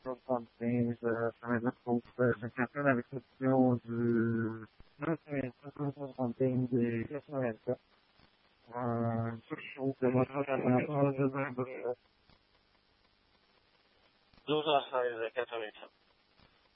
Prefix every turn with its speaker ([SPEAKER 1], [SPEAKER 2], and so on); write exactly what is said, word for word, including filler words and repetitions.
[SPEAKER 1] contém através da culpa, da questão da questão de nascimento, que contém de crescimento, surgiu uma tratamento,
[SPEAKER 2] Those are signs that can tell me something.